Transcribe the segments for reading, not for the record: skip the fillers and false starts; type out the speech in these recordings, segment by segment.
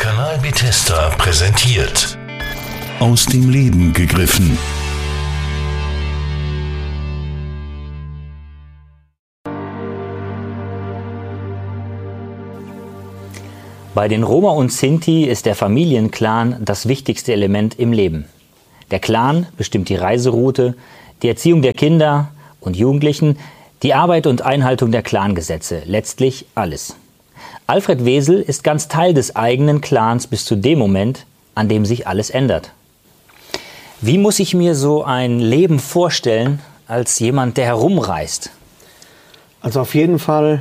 Kanal Bethesda präsentiert Aus dem Leben gegriffen. Bei den Roma und Sinti ist der Familienclan das wichtigste Element im Leben. Der Clan bestimmt die Reiseroute, die Erziehung der Kinder und Jugendlichen, die Arbeit und Einhaltung der Clangesetze, letztlich alles. Alfred Wesel ist ganz Teil des eigenen Clans bis zu dem Moment, an dem sich alles ändert. Wie muss ich mir so ein Leben vorstellen als jemand, der herumreist? Also auf jeden Fall,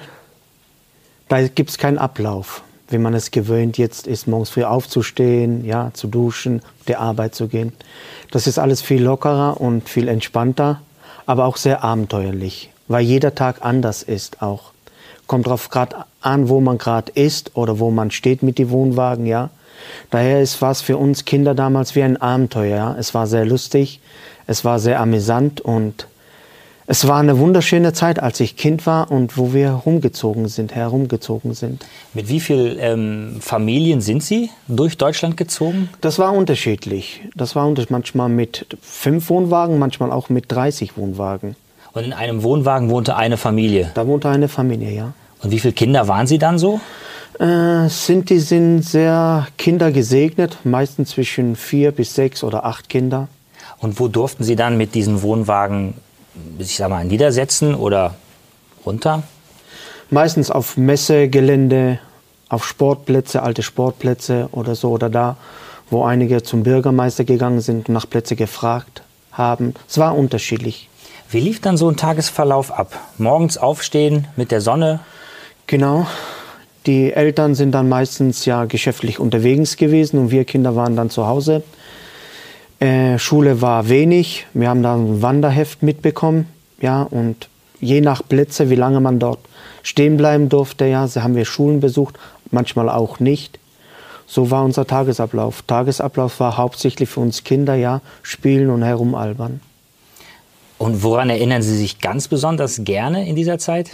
da gibt es keinen Ablauf, wie man es gewöhnt jetzt ist, morgens früh aufzustehen, ja, zu duschen, der Arbeit zu gehen. Das ist alles viel lockerer und viel entspannter, aber auch sehr abenteuerlich, weil jeder Tag anders ist auch. Kommt drauf gerade an, wo man gerade ist oder wo man steht mit den Wohnwagen, ja. Daher war es für uns Kinder damals wie ein Abenteuer, ja. Es war sehr lustig, es war sehr amüsant und es war eine wunderschöne Zeit, als ich Kind war und wo wir herumgezogen sind. Mit wie vielen Familien sind Sie durch Deutschland gezogen? Das war unterschiedlich. Manchmal mit 5 Wohnwagen, manchmal auch mit 30 Wohnwagen. Und in einem Wohnwagen wohnte eine Familie? Da wohnte eine Familie, ja. Und wie viele Kinder waren Sie dann so? Sinti sind sehr kindergesegnet, meistens zwischen 4 bis 6 oder 8 Kinder. Und wo durften Sie dann mit diesen Wohnwagen, ich sag mal, niedersetzen oder runter? Meistens auf Messegelände, auf Sportplätze, alte Sportplätze oder so. Oder da, wo einige zum Bürgermeister gegangen sind und nach Plätze gefragt haben. Es war unterschiedlich. Wie lief dann so ein Tagesverlauf ab? Morgens aufstehen mit der Sonne? Genau. Die Eltern sind dann meistens ja geschäftlich unterwegs gewesen und wir Kinder waren dann zu Hause. Schule war wenig. Wir haben dann ein Wanderheft mitbekommen. Ja, und je nach Plätze, wie lange man dort stehen bleiben durfte, ja, so haben wir Schulen besucht, manchmal auch nicht. So war unser Tagesablauf. Tagesablauf war hauptsächlich für uns Kinder, ja, spielen und herumalbern. Und woran erinnern Sie sich ganz besonders gerne in dieser Zeit?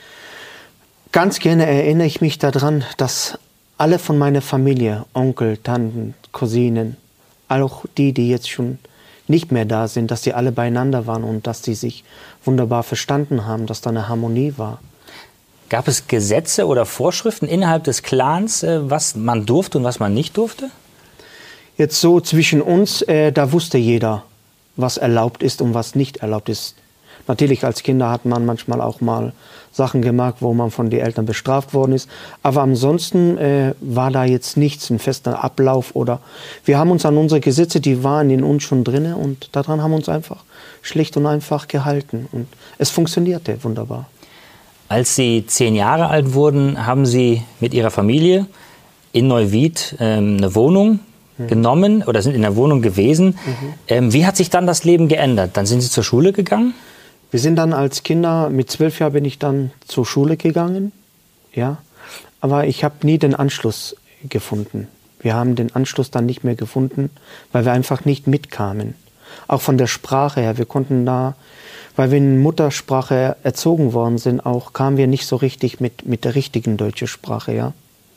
Ganz gerne erinnere ich mich daran, dass alle von meiner Familie, Onkel, Tanten, Cousinen, auch die jetzt schon nicht mehr da sind, dass die alle beieinander waren und dass die sich wunderbar verstanden haben, dass da eine Harmonie war. Gab es Gesetze oder Vorschriften innerhalb des Clans, was man durfte und was man nicht durfte? Jetzt so zwischen uns, da wusste jeder, was erlaubt ist und was nicht erlaubt ist. Natürlich als Kinder hat man manchmal auch mal Sachen gemacht, wo man von den Eltern bestraft worden ist. Aber ansonsten war da jetzt nichts, ein fester Ablauf. Oder wir haben uns an unsere Gesetze, die waren in uns schon drin und daran haben wir uns einfach schlicht und einfach gehalten. Und es funktionierte wunderbar. Als Sie 10 Jahre alt wurden, haben Sie mit Ihrer Familie in Neuwied eine Wohnung genommen oder sind in der Wohnung gewesen. Wie hat sich dann das Leben geändert? Dann sind Sie zur Schule gegangen? Wir sind dann als Kinder, mit 12 Jahren bin ich dann zur Schule gegangen, ja. Aber ich habe nie den Anschluss gefunden. Wir haben den Anschluss dann nicht mehr gefunden, weil wir einfach nicht mitkamen. Auch von der Sprache her, wir konnten da, weil wir in Muttersprache erzogen worden sind, auch kamen wir nicht so richtig mit der richtigen deutschen Sprache, ja.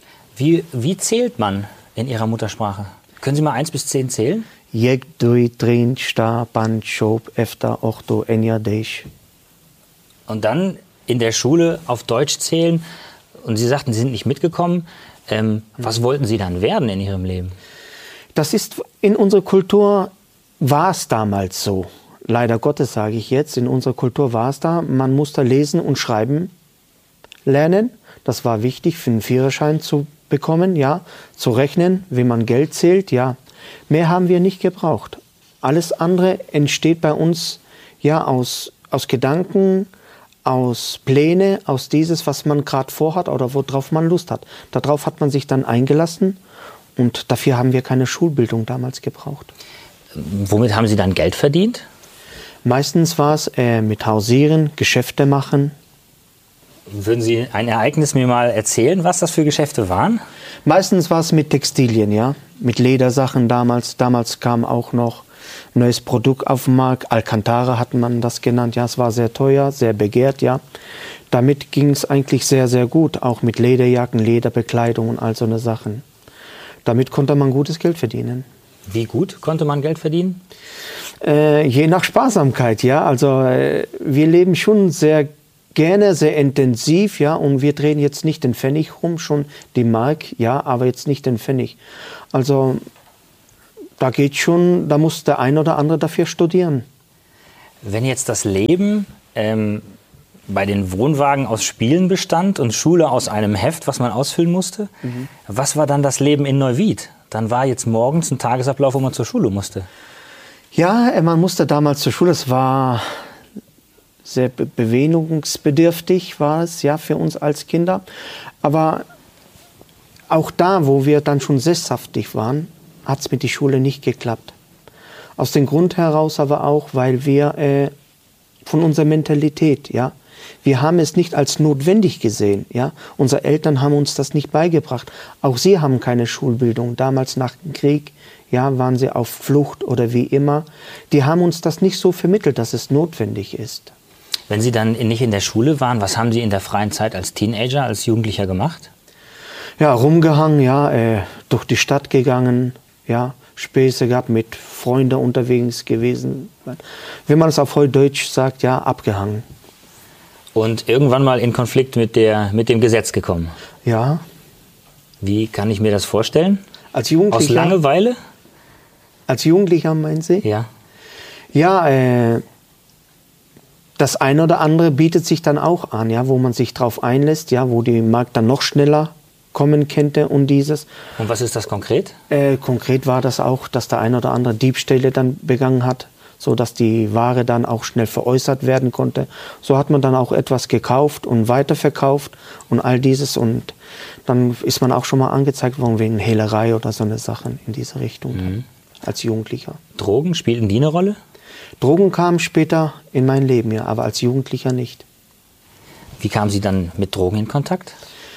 Wie zählt man in Ihrer Muttersprache? Können Sie mal 1 bis 10 zählen? Jek, dui, trin, sta, pan, schob, efta, ochto, enja, deish. Und dann in der Schule auf Deutsch zählen. Und Sie sagten, Sie sind nicht mitgekommen. Was wollten Sie dann werden in Ihrem Leben? Das ist in unserer Kultur, war es damals so. Leider Gottes sage ich jetzt, in unserer Kultur war es da. Man musste lesen und schreiben lernen. Das war wichtig für einen Führerschein zu bekommen, ja, zu rechnen, wie man Geld zählt, ja. Mehr haben wir nicht gebraucht. Alles andere entsteht bei uns ja aus Gedanken, aus Pläne, aus dieses, was man gerade vorhat oder worauf man Lust hat. Darauf hat man sich dann eingelassen und dafür haben wir keine Schulbildung damals gebraucht. Womit haben Sie dann Geld verdient? Meistens war es mit Hausieren, Geschäfte machen. Würden Sie ein Ereignis mir mal erzählen, was das für Geschäfte waren? Meistens war es mit Textilien, ja, mit Ledersachen damals. Damals kam auch noch ein neues Produkt auf den Markt. Alcantara hat man das genannt, ja, es war sehr teuer, sehr begehrt, ja. Damit ging es eigentlich sehr, sehr gut, auch mit Lederjacken, Lederbekleidung und all so eine Sachen. damit konnte man gutes Geld verdienen. Wie gut konnte man Geld verdienen? Je nach Sparsamkeit, ja. Also wir leben schon sehr gerne, sehr intensiv, ja. Und wir drehen jetzt nicht den Pfennig rum, schon die Mark, ja, aber jetzt nicht den Pfennig. Also da geht schon, da muss der ein oder andere dafür studieren. Wenn jetzt das Leben bei den Wohnwagen aus Spielen bestand und Schule aus einem Heft, was man ausfüllen musste, was war dann das Leben in Neuwied? Dann war jetzt morgens ein Tagesablauf, wo man zur Schule musste. Ja, man musste damals zur Schule. Es war sehr bewegungsbedürftig, war es ja für uns als Kinder. Aber auch da, wo wir dann schon sesshaftig waren, hat es mit der Schule nicht geklappt. Aus dem Grund heraus aber auch, weil wir von unserer Mentalität, ja, wir haben es nicht als notwendig gesehen, ja. Unsere Eltern haben uns das nicht beigebracht. Auch sie haben keine Schulbildung. Damals nach dem Krieg, ja, waren sie auf Flucht oder wie immer. Die haben uns das nicht so vermittelt, dass es notwendig ist. Wenn Sie dann nicht in der Schule waren, was haben Sie in der freien Zeit als Teenager, als Jugendlicher gemacht? Ja, rumgehangen, ja, durch die Stadt gegangen, ja, Späße gehabt, mit Freunden unterwegs gewesen. Wenn man es auf Deutsch sagt, ja, abgehangen. Und irgendwann mal in Konflikt mit dem Gesetz gekommen? Ja. Wie kann ich mir das vorstellen? Als Jugendlicher? Aus Langeweile? Als Jugendlicher, meinen Sie? Ja. Ja, das eine oder andere bietet sich dann auch an, ja, wo man sich drauf einlässt, ja, wo die Markt dann noch schneller kommen könnte und dieses. Und was ist das konkret? Konkret war das auch, dass der eine oder andere Diebstähle dann begangen hat, so dass die Ware dann auch schnell veräußert werden konnte. So hat man dann auch etwas gekauft und weiterverkauft und all dieses. Und dann ist man auch schon mal angezeigt worden wegen Hehlerei oder so eine Sachen in diese Richtung als Jugendlicher. Drogen, spielten die eine Rolle? Drogen kamen später in mein Leben, ja, aber als Jugendlicher nicht. Wie kamen Sie dann mit Drogen in Kontakt?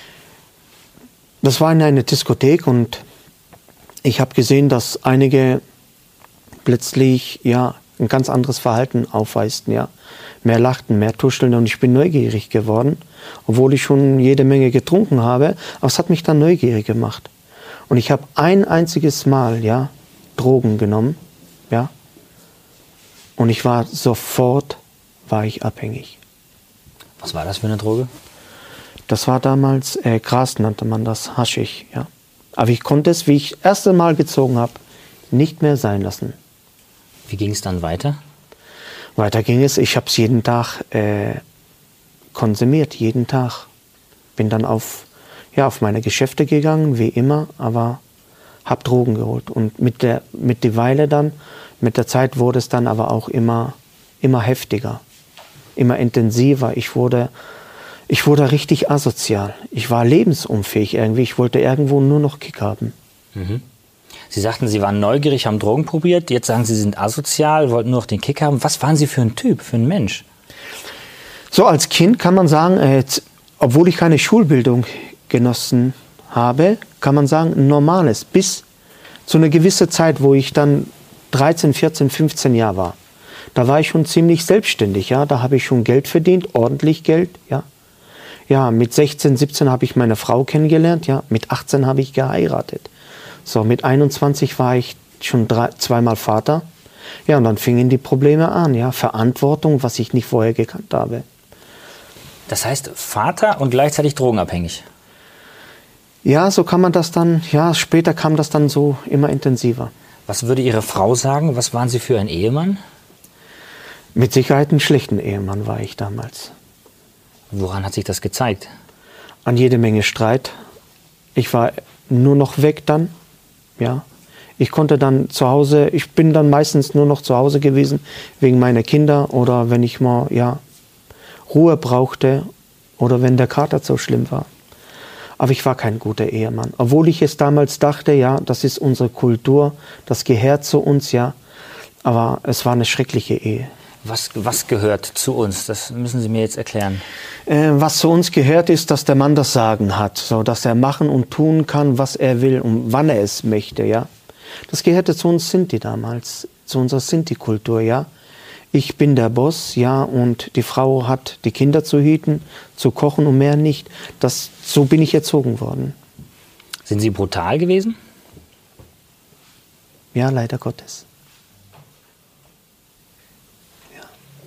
Das war in einer Diskothek und ich habe gesehen, dass einige plötzlich ja ein ganz anderes Verhalten aufweisten, ja, mehr lachten, mehr tuscheln und ich bin neugierig geworden, obwohl ich schon jede Menge getrunken habe, aber es hat mich dann neugierig gemacht und ich habe ein einziges Mal ja Drogen genommen, ja, und ich war sofort abhängig. Was war das für eine Droge? Das war damals Gras, nannte man das, Haschisch, ja. Aber ich konnte es, wie ich das erste Mal gezogen habe, nicht mehr sein lassen. Wie ging es dann weiter? Weiter ging es, ich habe es jeden Tag konsumiert, jeden Tag. Bin dann auf meine Geschäfte gegangen, wie immer, aber habe Drogen geholt. Und mit der Weile dann, mit der Zeit wurde es dann aber auch immer heftiger, immer intensiver. Ich wurde richtig asozial. Ich war lebensunfähig irgendwie. Ich wollte irgendwo nur noch Kick haben. Mhm. Sie sagten, Sie waren neugierig, haben Drogen probiert. Jetzt sagen Sie, Sie sind asozial, wollten nur noch den Kick haben. Was waren Sie für ein Typ, für ein Mensch? So als Kind kann man sagen, obwohl ich keine Schulbildung genossen habe, kann man sagen, ein normales. Bis zu einer gewissen Zeit, wo ich dann 13, 14, 15 Jahre war. Da war ich schon ziemlich selbstständig. Ja? Da habe ich schon Geld verdient, ordentlich Geld, ja. Ja, mit 16, 17 habe ich meine Frau kennengelernt, ja, mit 18 habe ich geheiratet. So, mit 21 war ich schon zweimal Vater. Ja, und dann fingen die Probleme an, ja, Verantwortung, was ich nicht vorher gekannt habe. Das heißt, Vater und gleichzeitig drogenabhängig? Ja, so kann man das dann, ja, später kam das dann so immer intensiver. Was würde Ihre Frau sagen? Was waren Sie für ein Ehemann? Mit Sicherheit einen schlechten Ehemann war ich damals. Woran hat sich das gezeigt? An jede Menge Streit. Ich war nur noch weg dann, ja. Ich konnte dann zu Hause, ich bin dann meistens nur noch zu Hause gewesen, wegen meiner Kinder oder wenn ich mal, ja, Ruhe brauchte oder wenn der Kater so schlimm war. Aber ich war kein guter Ehemann. Obwohl ich es damals dachte, ja, das ist unsere Kultur, das gehört zu uns, ja. Aber es war eine schreckliche Ehe. Was gehört zu uns? Das müssen Sie mir jetzt erklären. Was zu uns gehört, ist, dass der Mann das Sagen hat, so dass er machen und tun kann, was er will und wann er es möchte, ja. Das gehörte zu uns Sinti damals, zu unserer Sinti-Kultur, ja. Ich bin der Boss, ja, und die Frau hat die Kinder zu hüten, zu kochen und mehr nicht. So bin ich erzogen worden. Sind Sie brutal gewesen? Ja, leider Gottes. Ja.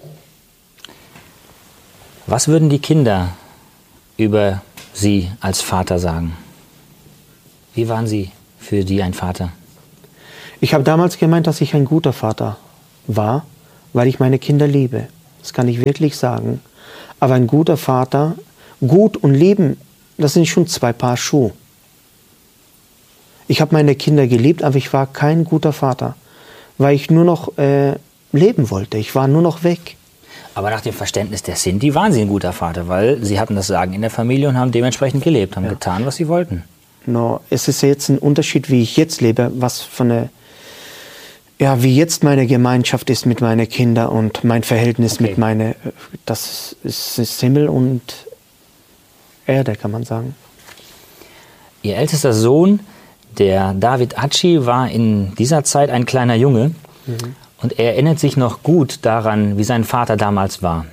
Was würden die Kinder über Sie als Vater sagen? Wie waren Sie für die ein Vater? Ich habe damals gemeint, dass ich ein guter Vater war, weil ich meine Kinder liebe. Das kann ich wirklich sagen. Aber ein guter Vater, gut und lieben, das sind schon zwei Paar Schuhe. Ich habe meine Kinder geliebt, aber ich war kein guter Vater, weil ich nur noch leben wollte. Ich war nur noch weg. Aber nach dem Verständnis der Sinti waren Sie ein guter Vater, weil Sie hatten das Sagen in der Familie und haben dementsprechend gelebt, haben getan, was Sie wollten. No, es ist jetzt ein Unterschied, wie ich jetzt lebe, was für eine, ja, wie jetzt meine Gemeinschaft ist mit meinen Kindern und mein Verhältnis mit meinen, das ist Himmel und Erde, kann man sagen. Ihr ältester Sohn, der David Hatschi, war in dieser Zeit ein kleiner Junge und er erinnert sich noch gut daran, wie sein Vater damals war.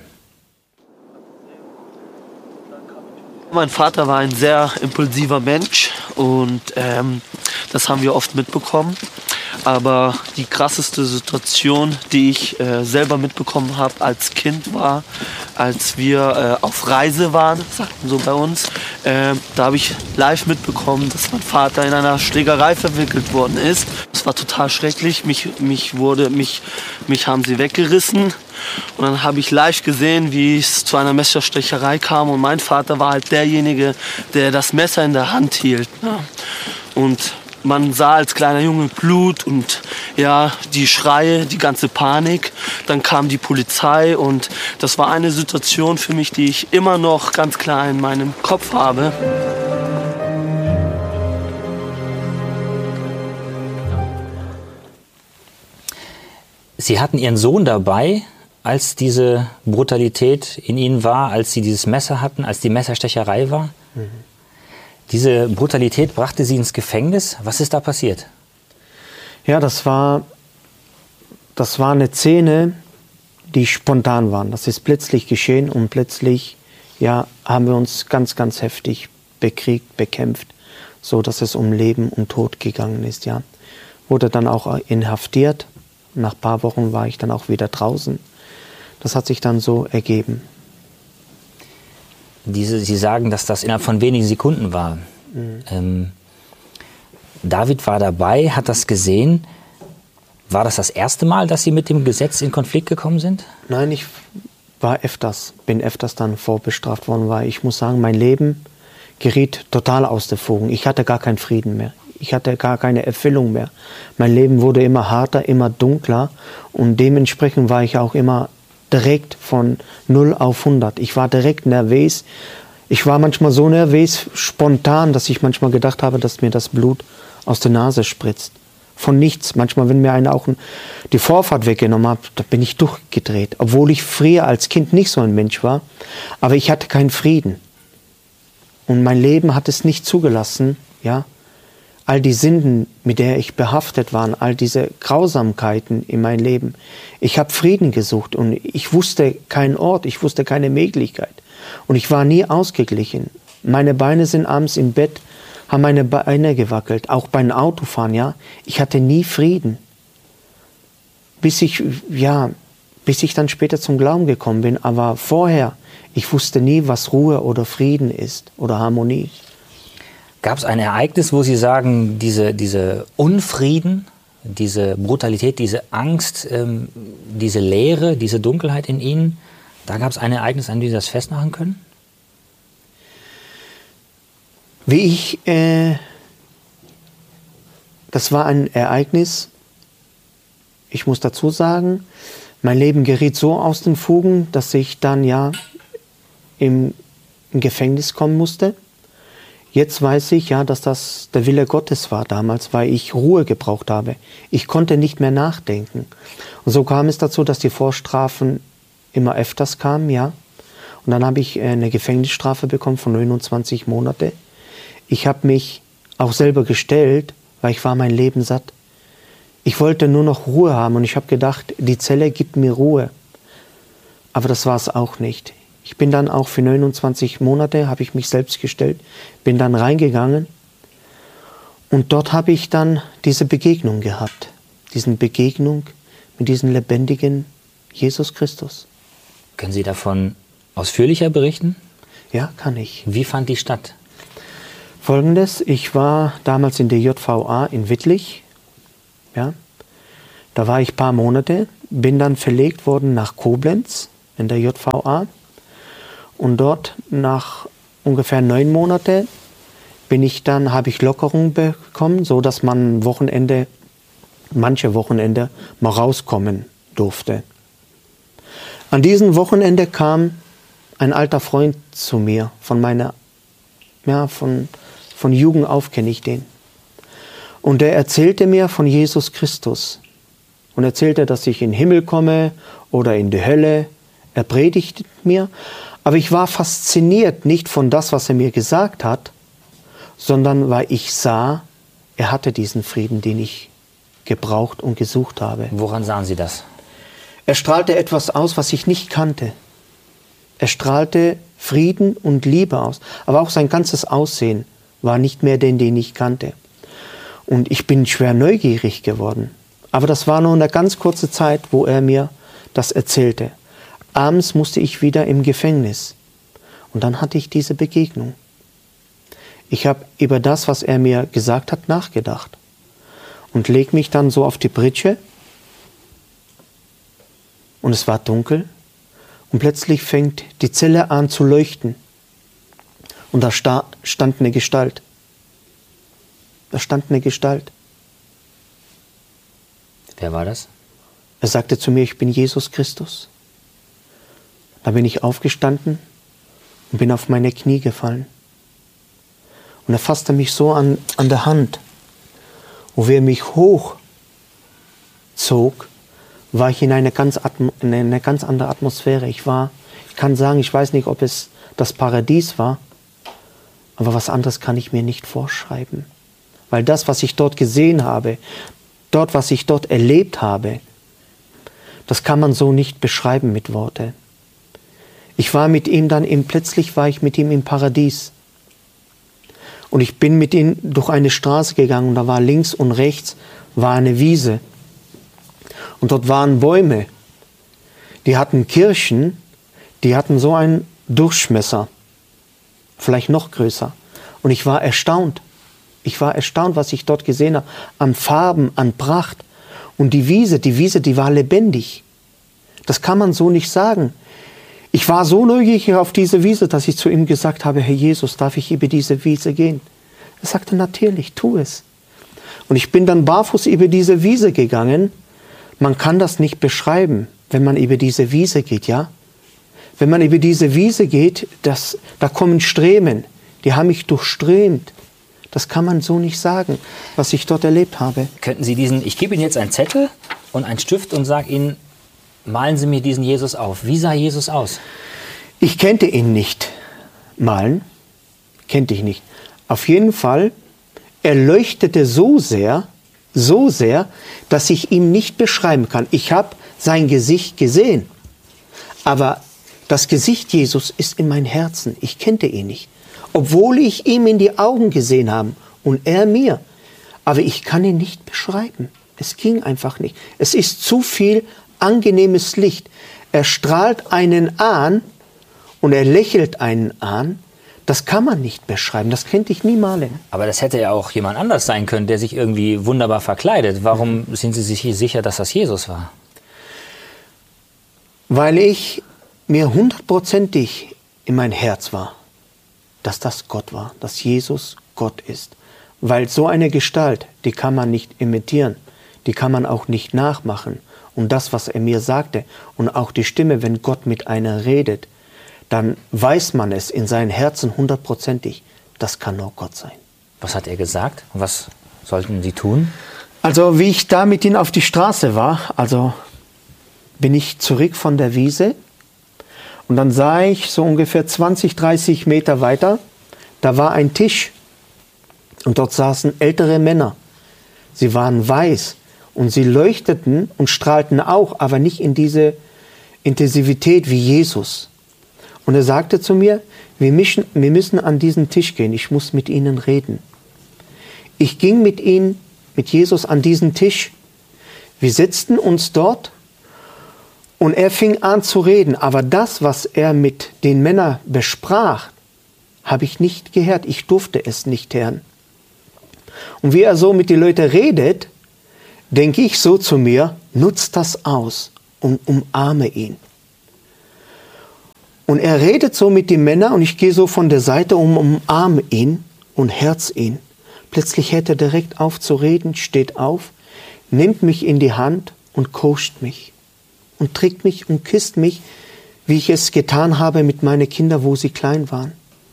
Mein Vater war ein sehr impulsiver Mensch und das haben wir oft mitbekommen. Aber die krasseste Situation, die ich selber mitbekommen habe als Kind, war, als wir auf Reise waren, sagten so bei uns. Da habe ich live mitbekommen, dass mein Vater in einer Schlägerei verwickelt worden ist. Das war total schrecklich. Mich haben sie weggerissen. Und dann habe ich live gesehen, wie es zu einer Messerstecherei kam. Und mein Vater war halt derjenige, der das Messer in der Hand hielt. Ja. Und man sah als kleiner Junge Blut und ja, die Schreie, die ganze Panik. Dann kam die Polizei und das war eine Situation für mich, die ich immer noch ganz klar in meinem Kopf habe. Sie hatten Ihren Sohn dabei, als diese Brutalität in Ihnen war, als Sie dieses Messer hatten, als die Messerstecherei war? Diese Brutalität brachte Sie ins Gefängnis. Was ist da passiert? Ja, das war eine Szene, die spontan war. Das ist plötzlich geschehen und plötzlich haben wir uns ganz, ganz heftig bekriegt, bekämpft, so dass es um Leben und Tod gegangen ist. Ja. Wurde dann auch inhaftiert. Nach ein paar Wochen war ich dann auch wieder draußen. Das hat sich dann so ergeben. Sie sagen, dass das innerhalb von wenigen Sekunden war. David war dabei, hat das gesehen. War das erste Mal, dass Sie mit dem Gesetz in Konflikt gekommen sind? Nein, ich bin öfters dann vorbestraft worden, weil ich muss sagen, mein Leben geriet total aus der Fugen. Ich hatte gar keinen Frieden mehr. Ich hatte gar keine Erfüllung mehr. Mein Leben wurde immer harter, immer dunkler und dementsprechend war ich auch immer direkt von 0 auf 100. Ich war direkt nervös. Ich war manchmal so nervös, spontan, dass ich manchmal gedacht habe, dass mir das Blut aus der Nase spritzt. Von nichts. Manchmal, wenn mir einer auch die Vorfahrt weggenommen hat, da bin ich durchgedreht. Obwohl ich früher als Kind nicht so ein Mensch war. Aber ich hatte keinen Frieden. Und mein Leben hat es nicht zugelassen, ja. All die Sünden, mit der ich behaftet war, all diese Grausamkeiten in meinem Leben. Ich habe Frieden gesucht und ich wusste keinen Ort, ich wusste keine Möglichkeit. Und ich war nie ausgeglichen. Meine Beine sind abends im Bett, haben meine Beine gewackelt, auch beim Autofahren, ja. Ich hatte nie Frieden. Bis ich dann später zum Glauben gekommen bin. Aber vorher, ich wusste nie, was Ruhe oder Frieden ist oder Harmonie. Gab es ein Ereignis, wo Sie sagen, diese Unfrieden, diese Brutalität, diese Angst, diese Leere, diese Dunkelheit in Ihnen, da gab es ein Ereignis, an dem Sie das festmachen können? Das war ein Ereignis, ich muss dazu sagen, mein Leben geriet so aus den Fugen, dass ich dann im Gefängnis kommen musste. Jetzt weiß ich dass das der Wille Gottes war damals, weil ich Ruhe gebraucht habe. Ich konnte nicht mehr nachdenken. Und so kam es dazu, dass die Vorstrafen immer öfters kamen, ja. Und dann habe ich eine Gefängnisstrafe bekommen von 29 Monate. Ich habe mich auch selber gestellt, weil ich war mein Leben satt. Ich wollte nur noch Ruhe haben und ich habe gedacht, die Zelle gibt mir Ruhe. Aber das war es auch nicht. Ich bin dann auch für 29 Monate, habe ich mich selbst gestellt, bin dann reingegangen und dort habe ich dann diese Begegnung gehabt diesen Begegnung mit diesem lebendigen Jesus Christus. Können Sie davon ausführlicher berichten? Ja, kann ich. Wie fand die statt? Folgendes, ich war damals in der JVA in Wittlich. Ja, da war ich ein paar Monate, bin dann verlegt worden nach Koblenz in der JVA. Und dort nach ungefähr 9 Monaten habe ich Lockerung bekommen, so dass man manche Wochenende mal rauskommen durfte. An diesem Wochenende kam ein alter Freund zu mir, von Jugend auf kenne ich den. Und der erzählte mir von Jesus Christus und erzählte, dass ich in den Himmel komme oder in die Hölle. Er predigte mir, aber ich war fasziniert nicht von das, was er mir gesagt hat, sondern weil ich sah, er hatte diesen Frieden, den ich gebraucht und gesucht habe. Woran sahen Sie das? Er strahlte etwas aus, was ich nicht kannte. Er strahlte Frieden und Liebe aus, aber auch sein ganzes Aussehen war nicht mehr den ich kannte. Und ich bin schwer neugierig geworden. Aber das war nur eine ganz kurze Zeit, wo er mir das erzählte. Abends musste ich wieder im Gefängnis. Und dann hatte ich diese Begegnung. Ich habe über das, was er mir gesagt hat, nachgedacht. Und leg mich dann so auf die Pritsche. Und es war dunkel. Und plötzlich fängt die Zelle an zu leuchten. Und da stand eine Gestalt. Da stand eine Gestalt. Wer war das? Er sagte zu mir, ich bin Jesus Christus. Da bin ich aufgestanden und bin auf meine Knie gefallen. Und er fasste mich so an der Hand. Und wie er mich hochzog, war ich in eine ganz andere Atmosphäre. Ich kann sagen, ich weiß nicht, ob es das Paradies war, aber was anderes kann ich mir nicht vorschreiben. Weil das, was ich dort gesehen habe, was ich dort erlebt habe, das kann man so nicht beschreiben mit Worten. Ich war mit ihm plötzlich war ich mit ihm im Paradies. Und ich bin mit ihm durch eine Straße gegangen und da war links und rechts war eine Wiese. Und dort waren Bäume. Die hatten Kirschen, die hatten so einen Durchmesser. Vielleicht noch größer. Und ich war erstaunt. Ich war erstaunt, was ich dort gesehen habe. An Farben, an Pracht. Und die Wiese, die war lebendig. Das kann man so nicht sagen. Ich war so neugierig auf diese Wiese, dass ich zu ihm gesagt habe, Herr Jesus, darf ich über diese Wiese gehen? Er sagte, natürlich, tu es. Und ich bin dann barfuß über diese Wiese gegangen. Man kann das nicht beschreiben, wenn man über diese Wiese geht, ja? Wenn man über diese Wiese geht, da kommen Strömen, die haben mich durchströmt. Das kann man so nicht sagen, was ich dort erlebt habe. Könnten Sie ich gebe Ihnen jetzt einen Zettel und einen Stift und sage Ihnen, malen Sie mir diesen Jesus auf. Wie sah Jesus aus? Ich kannte ihn nicht. Malen kannte ich nicht. Auf jeden Fall, er leuchtete so sehr, dass ich ihn nicht beschreiben kann. Ich habe sein Gesicht gesehen, aber das Gesicht Jesus ist in meinem Herzen. Ich kannte ihn nicht, obwohl ich ihm in die Augen gesehen habe und er mir. Aber ich kann ihn nicht beschreiben. Es ging einfach nicht. Es ist zu viel angenehmes Licht. Er strahlt einen an und er lächelt einen an. Das kann man nicht beschreiben, das könnte ich nie malen. Aber das hätte ja auch jemand anders sein können, der sich irgendwie wunderbar verkleidet. Warum sind Sie sich sicher, dass das Jesus war? Weil ich mir 100%ig in mein Herz war, dass das Gott war, dass Jesus Gott ist. Weil so eine Gestalt, die kann man nicht imitieren, die kann man auch nicht nachmachen. Und das, was er mir sagte und auch die Stimme, wenn Gott mit einer redet, dann weiß man es in seinem Herzen 100%ig, das kann nur Gott sein. Was hat er gesagt? Was sollten Sie tun? Also wie ich da mit ihm auf die Straße war, also bin ich zurück von der Wiese und dann sah ich so ungefähr 20, 30 Meter weiter, da war ein Tisch und dort saßen ältere Männer. Sie waren weiß und sie leuchteten und strahlten auch, aber nicht in diese Intensivität wie Jesus. Und er sagte zu mir, wir müssen an diesen Tisch gehen, ich muss mit ihnen reden. Ich ging mit Jesus an diesen Tisch. Wir setzten uns dort und er fing an zu reden. Aber das, was er mit den Männern besprach, habe ich nicht gehört. Ich durfte es nicht hören. Und wie er so mit den Leuten redet, denke ich so zu mir, nutzt das aus und umarme ihn. Und er redet so mit den Männern und ich gehe so von der Seite und umarme ihn und herz ihn. Plötzlich hört er direkt auf zu reden, steht auf, nimmt mich in die Hand und kuscht mich und trägt mich und küsst mich, wie ich es getan habe mit meinen Kindern, wo sie klein waren.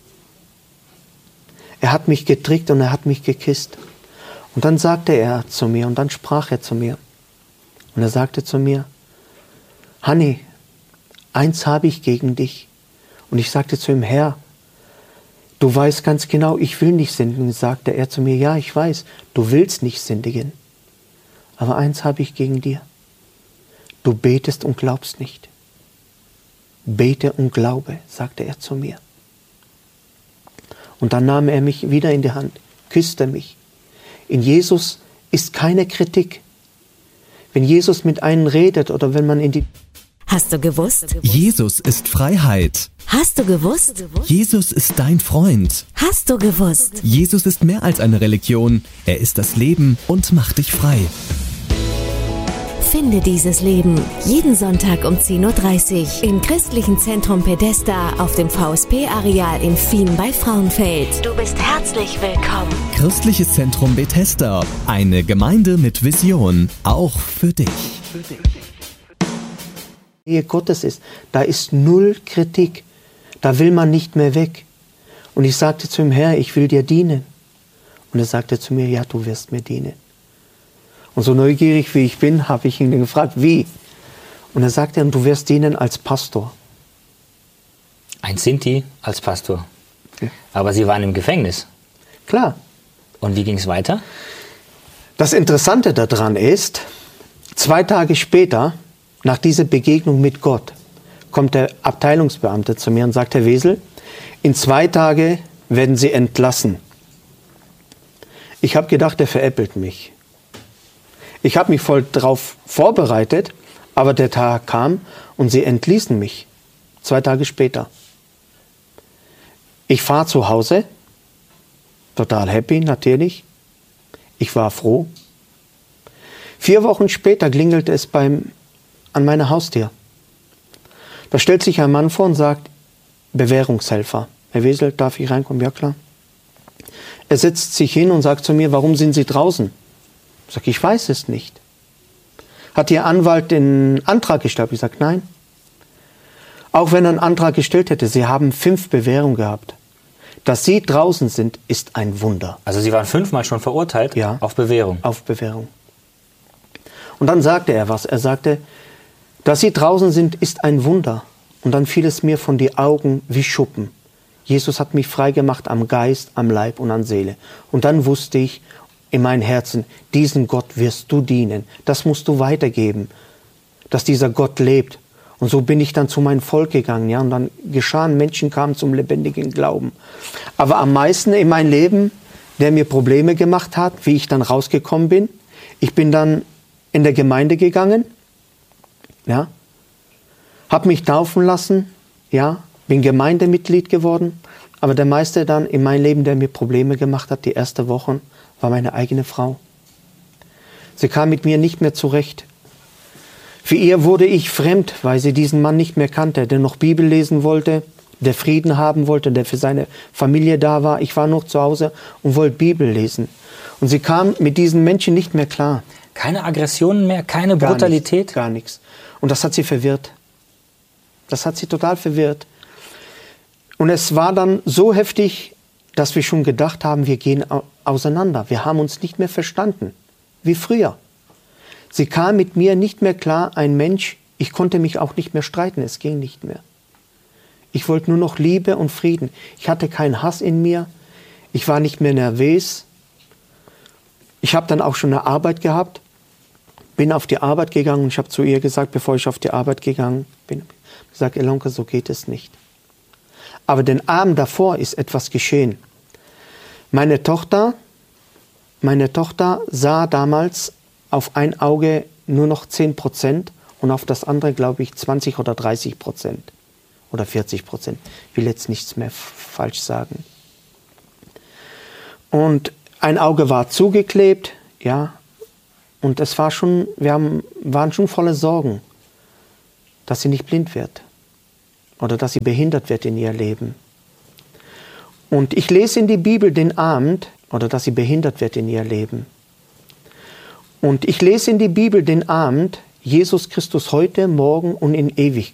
Er hat mich getrickt und er hat mich geküsst. Und dann sagte er zu mir und dann sprach er zu mir. Und er sagte zu mir, Hanni, eins habe ich gegen dich. Und ich sagte zu ihm, Herr, du weißt ganz genau, ich will nicht sündigen. Sagte er zu mir, ja, ich weiß, du willst nicht sündigen. Aber eins habe ich gegen dir. Du betest und glaubst nicht. Bete und glaube, sagte er zu mir. Und dann nahm er mich wieder in die Hand, küsste mich. In Jesus ist keine Kritik. Wenn Jesus mit einem redet oder wenn man in die... Hast du gewusst? Jesus ist Freiheit. Hast du gewusst? Jesus ist dein Freund. Hast du gewusst? Jesus ist mehr als eine Religion. Er ist das Leben und macht dich frei. Finde dieses Leben jeden Sonntag um 10.30 Uhr im Christlichen Zentrum Pedesta auf dem VSP-Areal in Fien bei Frauenfeld. Du bist herzlich willkommen. Christliches Zentrum Bethesda. Eine Gemeinde mit Vision. Auch für dich. Nähe Gottes ist, da ist null Kritik. Da will man nicht mehr weg. Und ich sagte zu ihm, Herr, ich will dir dienen. Und er sagte zu mir, ja, du wirst mir dienen. Und so neugierig wie ich bin, habe ich ihn gefragt, wie? Und er sagte, du wirst dienen als Pastor. Ein Sinti als Pastor. Ja. Aber Sie waren im Gefängnis. Klar. Und wie ging es weiter? Das Interessante daran ist, 2 Tage später, nach dieser Begegnung mit Gott, kommt der Abteilungsbeamte zu mir und sagt, Herr Wesel, in 2 Tagen werden Sie entlassen. Ich habe gedacht, er veräppelt mich. Ich habe mich voll darauf vorbereitet, aber der Tag kam und sie entließen mich. 2 Tage später. Ich fahre zu Hause, total happy natürlich. Ich war froh. 4 Wochen später klingelte es an meiner Haustür. Da stellt sich ein Mann vor und sagt, Bewährungshelfer. Herr Wesel, darf ich reinkommen? Ja, klar. Er setzt sich hin und sagt zu mir, warum sind Sie draußen? Ich sage, ich weiß es nicht. Hat Ihr Anwalt den Antrag gestellt? Ich sage, nein. Auch wenn er einen Antrag gestellt hätte, Sie haben 5 Bewährungen gehabt. Dass Sie draußen sind, ist ein Wunder. Also Sie waren 5-mal schon verurteilt auf Bewährung? Auf Bewährung. Und dann sagte er was. Er sagte, dass Sie draußen sind, ist ein Wunder. Und dann fiel es mir von den Augen wie Schuppen. Jesus hat mich freigemacht am Geist, am Leib und an Seele. Und dann wusste ich in meinem Herzen, diesen Gott wirst du dienen. Das musst du weitergeben, dass dieser Gott lebt. Und so bin ich dann zu meinem Volk gegangen. Ja? Und dann geschahen, Menschen kamen zum lebendigen Glauben. Aber am meisten in meinem Leben, der mir Probleme gemacht hat, wie ich dann rausgekommen bin, ich bin dann in der Gemeinde gegangen, ja, habe mich taufen lassen, ja, bin Gemeindemitglied geworden. Aber der meiste dann in meinem Leben, der mir Probleme gemacht hat, die 1. Wochen, war meine eigene Frau. Sie kam mit mir nicht mehr zurecht. Für ihr wurde ich fremd, weil sie diesen Mann nicht mehr kannte, der noch Bibel lesen wollte, der Frieden haben wollte, der für seine Familie da war. Ich war noch zu Hause und wollte Bibel lesen. Und sie kam mit diesen Menschen nicht mehr klar. Keine Aggressionen mehr, keine Brutalität? Gar nichts. Und das hat sie verwirrt. Das hat sie total verwirrt. Und es war dann so heftig, dass wir schon gedacht haben, wir gehen auseinander. Wir haben uns nicht mehr verstanden, wie früher. Sie kam mit mir nicht mehr klar, ein Mensch, ich konnte mich auch nicht mehr streiten, es ging nicht mehr. Ich wollte nur noch Liebe und Frieden. Ich hatte keinen Hass in mir, ich war nicht mehr nervös. Ich habe dann auch schon eine Arbeit gehabt, bin auf die Arbeit gegangen und ich habe zu ihr gesagt, bevor ich auf die Arbeit gegangen bin, gesagt, Elonka, so geht es nicht. Aber den Abend davor ist etwas geschehen. Meine Tochter sah damals auf ein Auge nur noch 10% und auf das andere, glaube ich, 20 oder 30% oder 40%. Ich will jetzt nichts mehr falsch sagen. Und ein Auge war zugeklebt, ja, und es war schon, waren schon voller Sorgen, dass sie nicht blind wird oder dass sie behindert wird in ihr Leben. Und ich lese in die Bibel den Abend, oder dass sie behindert wird in ihr Leben. Und ich lese in die Bibel den Abend, Jesus Christus heute, morgen und in Ewigkeit.